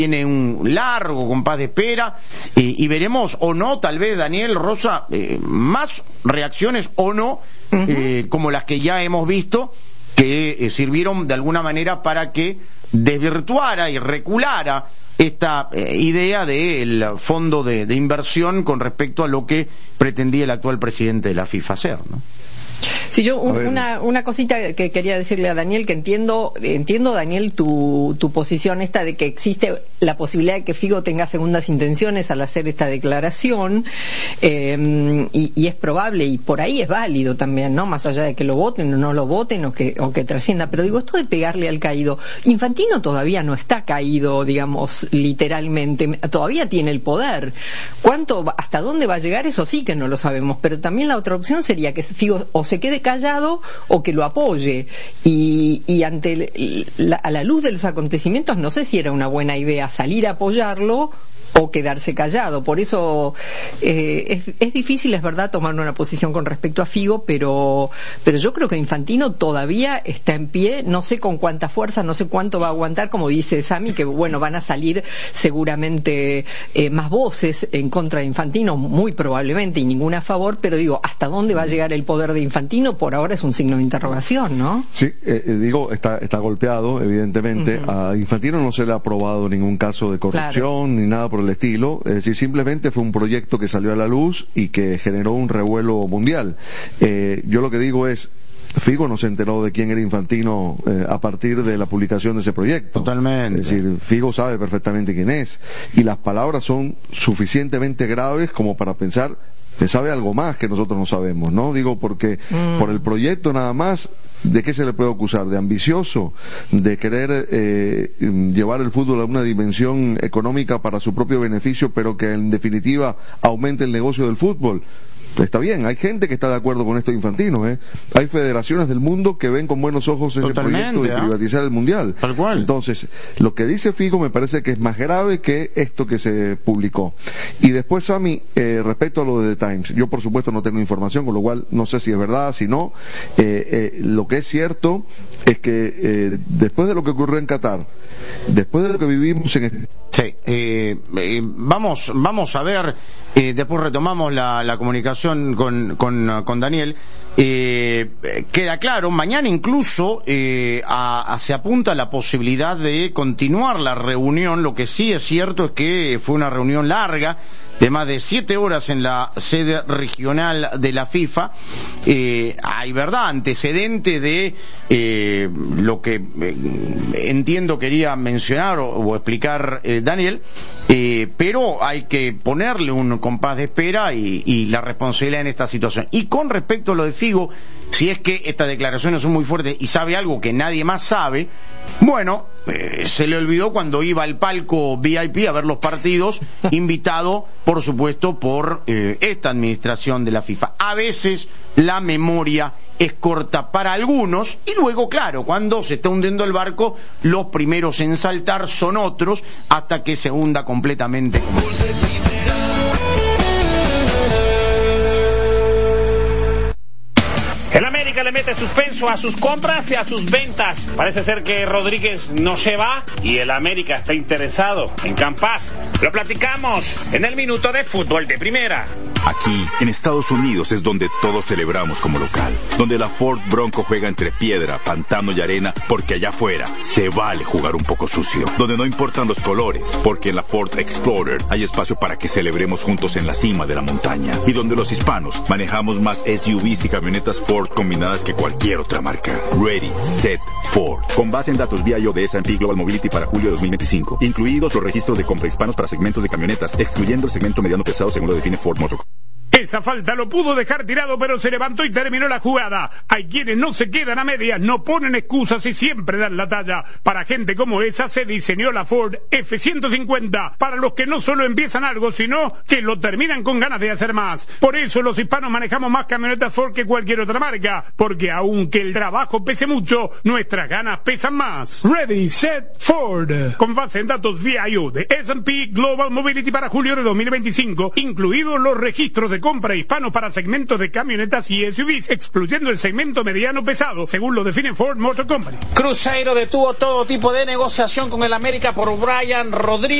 tiene un largo compás de espera y veremos o no, tal vez, Daniel, Rosa, más reacciones o no, como las que ya hemos visto, que sirvieron de alguna manera para que desvirtuara y reculara esta idea del fondo de inversión con respecto a lo que pretendía el actual presidente de la FIFA hacer, ¿no? Sí, yo una cosita que quería decirle a Daniel, que entiendo Daniel, tu posición esta de que existe la posibilidad de que Figo tenga segundas intenciones al hacer esta declaración, y es probable, y por ahí es válido también, ¿no? Más allá de que lo voten o no lo voten o que trascienda. Pero digo, esto de pegarle al caído, Infantino todavía no está caído, digamos, literalmente, todavía tiene el poder. ¿Hasta dónde va a llegar? Eso sí que no lo sabemos, pero también la otra opción sería que Figo o se quede callado o que lo apoye, y a la luz de los acontecimientos no sé si era una buena idea salir a apoyarlo o quedarse callado. Por eso es difícil, es verdad, tomar una posición con respecto a Figo, pero yo creo que Infantino todavía está en pie, no sé con cuánta fuerza, no sé cuánto va a aguantar, como dice Sami, que bueno, van a salir seguramente más voces en contra de Infantino, muy probablemente, y ninguna a favor, pero digo, ¿hasta dónde va a llegar el poder de Infantino? Por ahora es un signo de interrogación, ¿no? Sí, está golpeado, evidentemente. A Infantino no se le ha aprobado ningún caso de corrupción, ni nada por el estilo, es decir, simplemente fue un proyecto que salió a la luz y que generó un revuelo mundial. Yo lo que digo es, Figo no se enteró de quién era Infantino a partir de la publicación de ese proyecto. Totalmente. Es decir, Figo sabe perfectamente quién es, y las palabras son suficientemente graves como para pensar que sabe algo más que nosotros no sabemos, ¿no? Digo, porque por el proyecto nada más, ¿de qué se le puede acusar? ¿De ambicioso? ¿De querer llevar el fútbol a una dimensión económica para su propio beneficio, pero que en definitiva aumente el negocio del fútbol? Está bien, hay gente que está de acuerdo con esto de Infantino, Hay federaciones del mundo que ven con buenos ojos ese proyecto de privatizar el Mundial. Tal cual. Entonces, lo que dice Figo me parece que es más grave que esto que se publicó. Y después, Sami, respecto a lo de The Times, yo por supuesto no tengo información, con lo cual no sé si es verdad, si no. Lo que es cierto es que después de lo que ocurrió en Qatar, después de lo que vivimos en... Sí, vamos a ver, después retomamos la comunicación con Daniel. Queda claro, mañana incluso se apunta la posibilidad de continuar la reunión. Lo que sí es cierto es que fue una reunión larga, de más de 7 horas en la sede regional de la FIFA. Hay antecedente de lo que entiendo quería mencionar o explicar Daniel, pero hay que ponerle un compás de espera y la responsabilidad en esta situación. Y con respecto a lo de Figo, si es que estas declaraciones son muy fuertes y sabe algo que nadie más sabe, bueno, se le olvidó cuando iba al palco VIP a ver los partidos, invitado, por supuesto, por esta administración de la FIFA. A veces la memoria es corta para algunos, y luego, claro, cuando se está hundiendo el barco, los primeros en saltar son otros, hasta que se hunda completamente. El América le mete suspenso a sus compras y a sus ventas. Parece ser que Rodríguez no se va y el América está interesado en Campas. Lo platicamos en el Minuto de Fútbol de Primera. Aquí, en Estados Unidos, es donde todos celebramos como local. Donde la Ford Bronco juega entre piedra, pantano y arena, porque allá afuera se vale jugar un poco sucio. Donde no importan los colores, porque en la Ford Explorer hay espacio para que celebremos juntos en la cima de la montaña. Y donde los hispanos manejamos más SUVs y camionetas Ford combinadas que cualquier otra marca. Ready, Set, Ford. Con base en datos VIO de S&P Global Mobility para julio de 2025. Incluidos los registros de compra hispanos para segmentos de camionetas, excluyendo el segmento mediano pesado según lo define Ford Motor. Esa falta lo pudo dejar tirado, pero se levantó y terminó la jugada. Hay quienes no se quedan a medias, no ponen excusas y siempre dan la talla. Para gente como esa se diseñó la Ford F-150, para los que no solo empiezan algo, sino que lo terminan con ganas de hacer más. Por eso los hispanos manejamos más camionetas Ford que cualquier otra marca, porque aunque el trabajo pese mucho, nuestras ganas pesan más. Ready, Set, Ford. Con base en datos VIO de S&P Global Mobility para julio de 2025, incluidos los registros de compra hispano para segmentos de camionetas y SUVs, excluyendo el segmento mediano pesado, según lo define Ford Motor Company. Cruzeiro detuvo todo tipo de negociación con el América por Brian Rodríguez.